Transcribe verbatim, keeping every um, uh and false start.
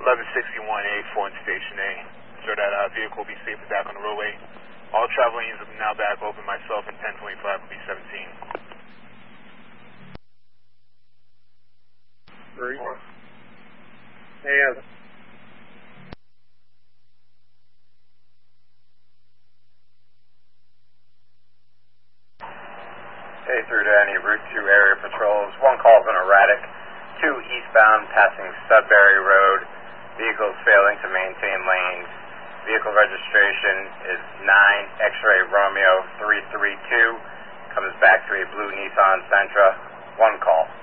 eleven sixty-one A, Fulton Station A. So that uh, vehicle will be safely back on the roadway. All travel lanes are now back open. Myself and ten twenty-five will be seventeen. Three. And Stay through to any Route two area patrols. One call's an erratic. Two eastbound passing Sudbury Road. Vehicles failing to maintain lanes. Vehicle registration is nine X-ray Romeo three three two. Comes back to a blue Nissan Sentra. One call.